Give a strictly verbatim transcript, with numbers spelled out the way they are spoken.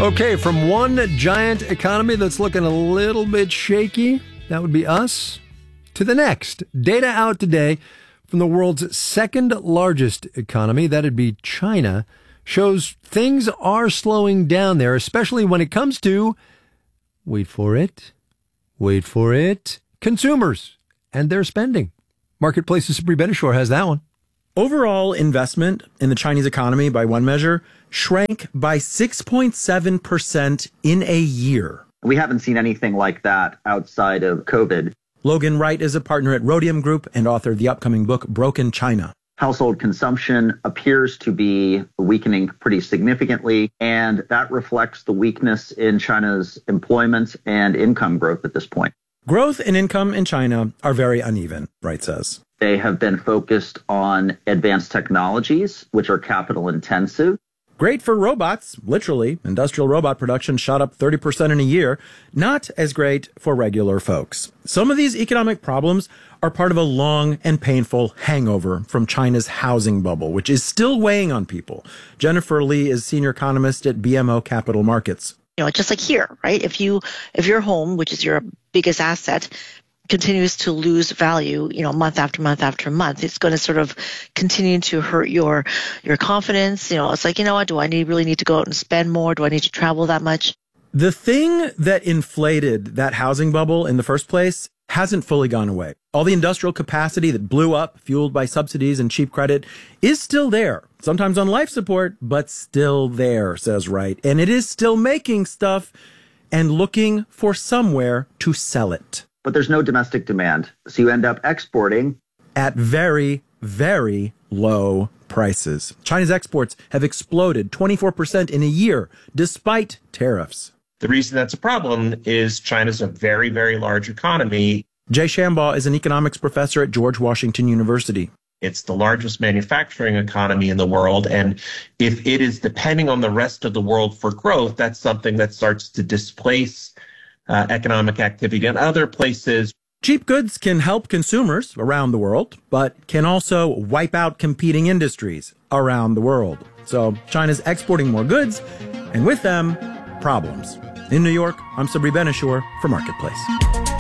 Okay, from one giant economy that's looking a little bit shaky, that would be us, to the next. Data out today from the world's second largest economy, that'd be China, shows things are slowing down there, especially when it comes to, wait for it, wait for it, consumers and their spending. Marketplace's Sabri Benishore has that one. Overall investment in the Chinese economy, by one measure, shrank by six point seven percent in a year. We haven't seen anything like that outside of COVID. Logan Wright is a partner at Rhodium Group and author of the upcoming book, Broken China. Household consumption appears to be weakening pretty significantly, and that reflects the weakness in China's employment and income growth at this point. Growth and income in China are very uneven, Wright says. They have been focused on advanced technologies, which are capital intensive. Great for robots, literally. Industrial robot production shot up thirty percent in a year. Not as great for regular folks. Some of these economic problems are part of a long and painful hangover from China's housing bubble, which is still weighing on people. Jennifer Lee is senior economist at B M O Capital Markets. You know, just like here, right? If you, if your home, which is your biggest asset, continues to lose value, you know, month after month after month, it's going to sort of continue to hurt your your confidence. You know, it's like, you know what, do I need really need to go out and spend more? Do I need to travel that much? The thing that inflated that housing bubble in the first place hasn't fully gone away. All the industrial capacity that blew up, fueled by subsidies and cheap credit, is still there. Sometimes on life support, but still there, says Wright. And it is still making stuff and looking for somewhere to sell it. But there's no domestic demand. So you end up exporting at very, very low prices. China's exports have exploded twenty-four percent in a year, despite tariffs. The reason that's a problem is China's a very, very large economy. Jay Shambaugh is an economics professor at George Washington University. It's the largest manufacturing economy in the world. And if it is depending on the rest of the world for growth, that's something that starts to displace uh, economic activity in other places. Cheap goods can help consumers around the world, but can also wipe out competing industries around the world. So China's exporting more goods, and with them, problems. In New York, I'm Sabri Benishore for Marketplace.